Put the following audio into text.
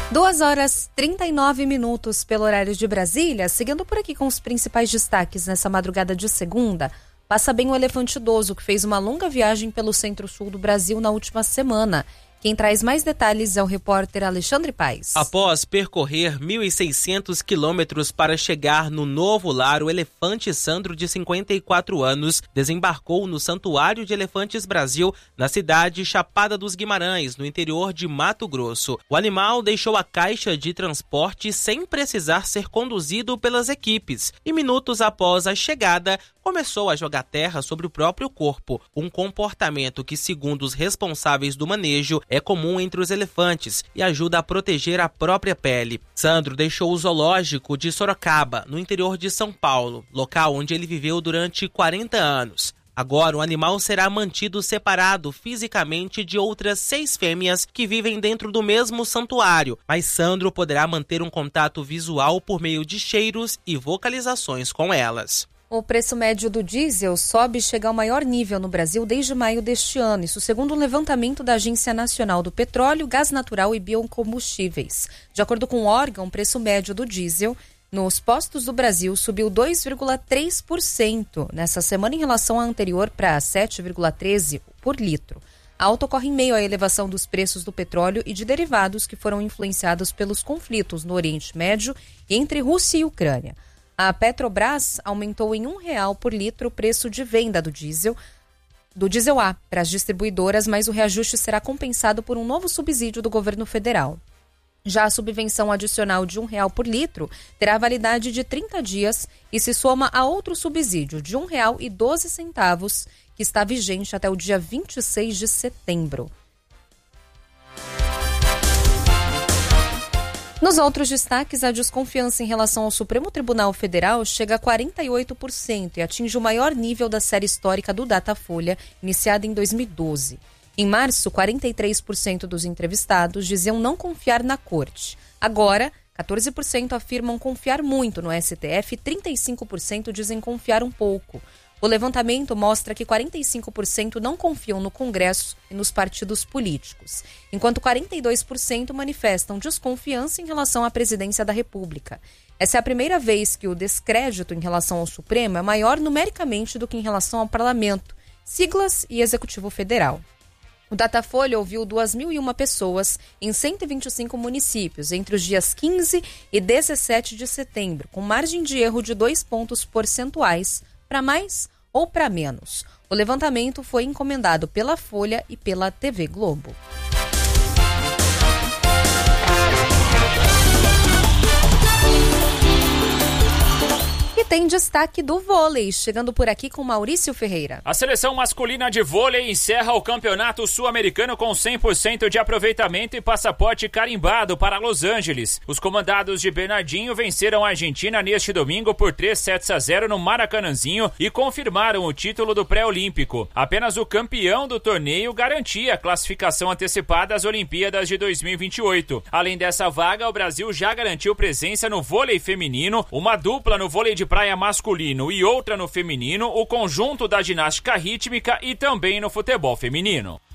2h39 pelo horário de Brasília. Seguindo por aqui com os principais destaques nessa madrugada de segunda, passa bem o elefante idoso, que fez uma longa viagem pelo centro-sul do Brasil na última semana. Quem traz mais detalhes é o repórter Alexandre Paes. Após percorrer 1.600 quilômetros para chegar no novo lar, o elefante Sandro, de 54 anos, desembarcou no Santuário de Elefantes Brasil, na cidade Chapada dos Guimarães, no interior de Mato Grosso. O animal deixou a caixa de transporte sem precisar ser conduzido pelas equipes e, minutos após a chegada, começou a jogar terra sobre o próprio corpo, um comportamento que, segundo os responsáveis do manejo, é comum entre os elefantes e ajuda a proteger a própria pele. Sandro deixou o zoológico de Sorocaba, no interior de São Paulo, local onde ele viveu durante 40 anos. Agora, o animal será mantido separado fisicamente de outras 6 fêmeas que vivem dentro do mesmo santuário, mas Sandro poderá manter um contato visual por meio de cheiros e vocalizações com elas. O preço médio do diesel sobe e chega ao maior nível no Brasil desde maio deste ano, isso segundo um levantamento da Agência Nacional do Petróleo, Gás Natural e Biocombustíveis. De acordo com o órgão, o preço médio do diesel nos postos do Brasil subiu 2,3% nessa semana em relação à anterior, para 7,13 por litro. A alta ocorre em meio à elevação dos preços do petróleo e de derivados que foram influenciados pelos conflitos no Oriente Médio e entre Rússia e Ucrânia. A Petrobras aumentou em R$1 por litro o preço de venda do diesel A para as distribuidoras, mas o reajuste será compensado por um novo subsídio do governo federal. Já a subvenção adicional de R$1 por litro terá validade de 30 dias e se soma a outro subsídio de R$1,12, que está vigente até o dia 26 de setembro. Nos outros destaques, a desconfiança em relação ao Supremo Tribunal Federal chega a 48% e atinge o maior nível da série histórica do Datafolha, iniciada em 2012. Em março, 43% dos entrevistados diziam não confiar na corte. Agora, 14% afirmam confiar muito no STF e 35% dizem confiar um pouco. O levantamento mostra que 45% não confiam no Congresso e nos partidos políticos, enquanto 42% manifestam desconfiança em relação à presidência da República. Essa é a primeira vez que o descrédito em relação ao Supremo é maior numericamente do que em relação ao Parlamento, siglas e Executivo Federal. O Datafolha ouviu 2.001 pessoas em 125 municípios entre os dias 15 e 17 de setembro, com margem de erro de 2 pontos percentuais, para mais ou para menos. O levantamento foi encomendado pela Folha e pela TV Globo. E tem destaque do vôlei, chegando por aqui com Maurício Ferreira. A seleção masculina de vôlei encerra o Campeonato Sul-Americano com 100% de aproveitamento e passaporte carimbado para Los Angeles. Os comandados de Bernardinho venceram a Argentina neste domingo por 3-0 no Maracanãzinho e confirmaram o título do pré-olímpico. Apenas o campeão do torneio garantia a classificação antecipada às Olimpíadas de 2028. Além dessa vaga, o Brasil já garantiu presença no vôlei feminino, uma dupla no vôlei de praia masculino e outra no feminino, o conjunto da ginástica rítmica e também no futebol feminino.